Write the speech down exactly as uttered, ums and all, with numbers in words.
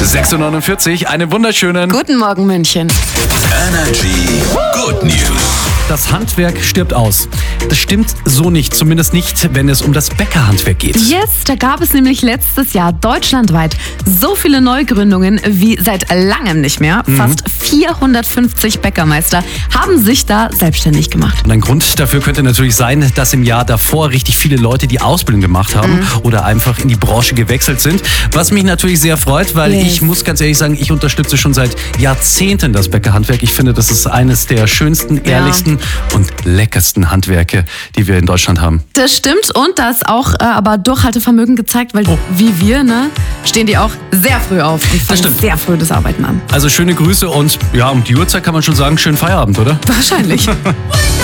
sechs Uhr neunundvierzig, einen wunderschönen Guten Morgen, München. Energy Good News. Das Handwerk stirbt aus. Das stimmt so nicht, zumindest nicht, wenn es um das Bäckerhandwerk geht. Yes, da gab es nämlich letztes Jahr deutschlandweit so viele Neugründungen wie seit langem nicht mehr. Mhm. Fast vierhundertfünfzig Bäckermeister haben sich da selbstständig gemacht. Und ein Grund dafür könnte natürlich sein, dass im Jahr davor richtig viele Leute die Ausbildung gemacht haben Mhm. oder einfach in die Branche gewechselt sind. Was mich natürlich sehr freut, weil Yes. ich muss ganz ehrlich sagen, ich unterstütze schon seit Jahrzehnten das Bäckerhandwerk. Ich finde, das ist eines der schönsten, Ja. ehrlichsten und leckersten Handwerke, die wir in Deutschland haben. Das stimmt und da ist auch äh, aber Durchhaltevermögen gezeigt, weil wie wir, ne, stehen die auch sehr früh auf und fangen stimmt. sehr früh das Arbeiten an. Also schöne Grüße und ja, um die Uhrzeit kann man schon sagen, schönen Feierabend, oder? Wahrscheinlich. Wake